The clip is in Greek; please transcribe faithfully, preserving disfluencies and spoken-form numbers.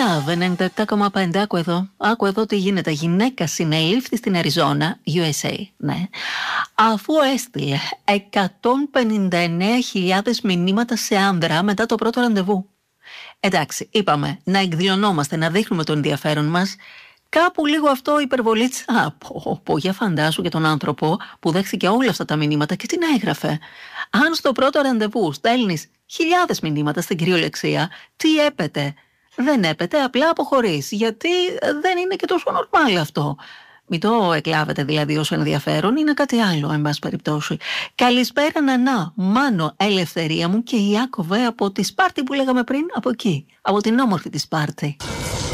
Love ενενήντα επτά κόμμα πέντε. Άκου εδώ, άκου εδώ τι γίνεται. Γυναίκα συνελήφθη στην Αριζόνα, γιου ες έι, ναι, αφού έστειλε εκατόν πενήντα εννέα χιλιάδες μηνύματα σε άνδρα μετά το πρώτο ραντεβού. Εντάξει, είπαμε να εκδηλωνόμαστε, να δείχνουμε το ενδιαφέρον μας. Κάπου λίγο αυτό υπερβολή. Α, πω, πω, για φαντάσου και τον άνθρωπο που δέχθηκε όλα αυτά τα μηνύματα και την έγραφε. Αν στο πρώτο ραντεβού στέλνεις χιλιάδες μηνύματα στην κυριολεξία, τι έπεται? Δεν έπεται, απλά αποχωρείς, γιατί δεν είναι και τόσο νορμάλ αυτό. Μην το εκλάβετε δηλαδή ως ενδιαφέρον, είναι κάτι άλλο, εν πάση περιπτώσει. Καλησπέρα Νανά, Μάνο, Ελευθερία μου και Ιάκωβε από τη Σπάρτη που λέγαμε πριν, από εκεί, από την όμορφη τη Σπάρτη.